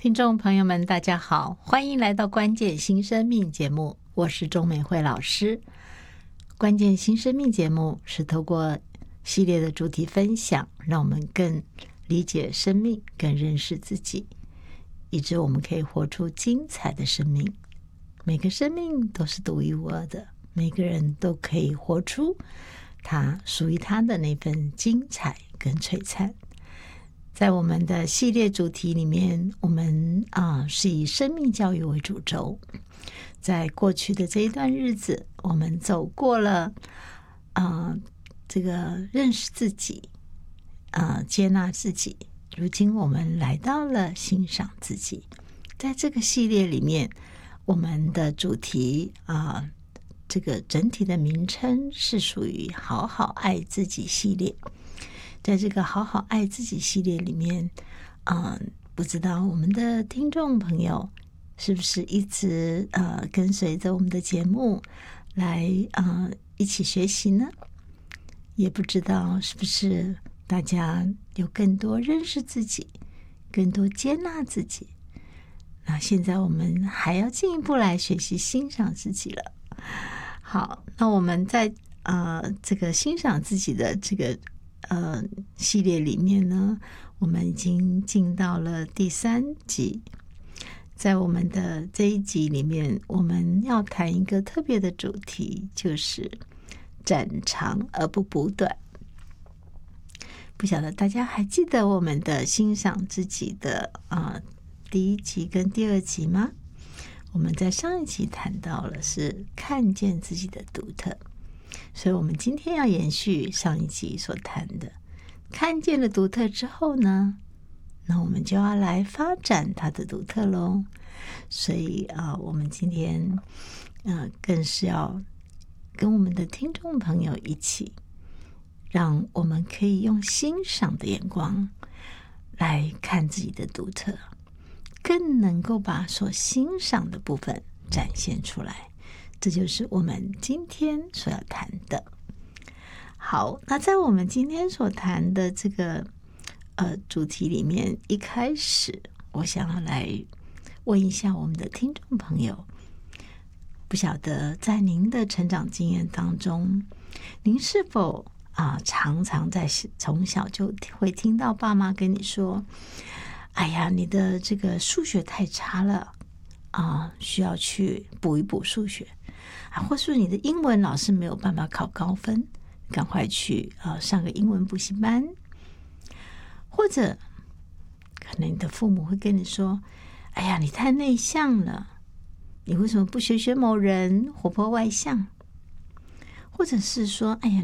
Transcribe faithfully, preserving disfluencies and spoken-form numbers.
听众朋友们大家好，欢迎来到关键新生命节目，我是钟美惠老师。关键新生命节目是透过系列的主题分享，让我们更理解生命，更认识自己，以致我们可以活出精彩的生命。每个生命都是独一无二的，每个人都可以活出他属于他的那份精彩跟璀璨。在我们的系列主题里面，我们啊是以生命教育为主轴。在过去的这一段日子，我们走过了啊这个认识自己，啊接纳自己。如今我们来到了欣赏自己。在这个系列里面，我们的主题啊，这个整体的名称是属于“好好爱自己”系列。在这个好好爱自己系列里面，嗯，不知道我们的听众朋友是不是一直呃跟随着我们的节目来呃一起学习呢？也不知道是不是大家有更多认识自己，更多接纳自己。那现在我们还要进一步来学习欣赏自己了。好，那我们在呃这个欣赏自己的这个呃，系列里面呢，我们已经进到了第三集。在我们的这一集里面，我们要谈一个特别的主题，就是展长而不补短。不晓得大家还记得我们的欣赏自己的啊、呃、第一集跟第二集吗？我们在上一集谈到了是看见自己的独特。所以我们今天要延续上一集所谈的，看见了独特之后呢，那我们就要来发展它的独特咯。所以啊、呃，我们今天呃更是要跟我们的听众朋友一起，让我们可以用欣赏的眼光来看自己的独特，更能够把所欣赏的部分展现出来。这就是我们今天所要谈的。好，那在我们今天所谈的这个呃主题里面，一开始我想要来问一下我们的听众朋友，不晓得在您的成长经验当中，您是否啊、呃、常常在从小就会听到爸妈跟你说：“哎呀，你的这个数学太差了啊、呃，需要去补一补数学。”啊，或是你的英文老师没有办法考高分，赶快去呃上个英文补习班。或者可能你的父母会跟你说：“哎呀，你太内向了，你为什么不学学某人活泼外向？”或者是说：“哎呀，